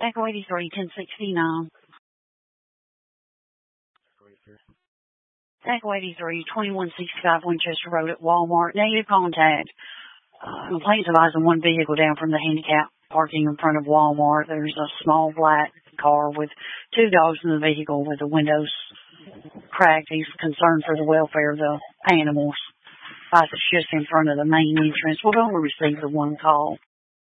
Echo 83, 1069. Echo 83, 2165 Winchester Road at Walmart. Negative contact. Complaints advising one vehicle down from the handicap parking in front of Walmart. There's a small black car with two dogs in the vehicle with the windows cracked. He's concerned for the welfare of the animals. It's just in front of the main entrance. We're going to receive the one call.